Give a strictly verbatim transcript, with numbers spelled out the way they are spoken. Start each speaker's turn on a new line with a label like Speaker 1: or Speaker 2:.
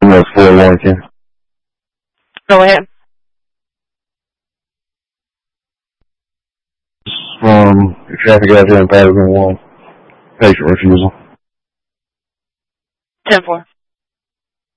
Speaker 1: Almost four one, Ken.
Speaker 2: Go ahead.
Speaker 1: From the traffic out there in Patterson one. Patient refusal.
Speaker 2: ten four.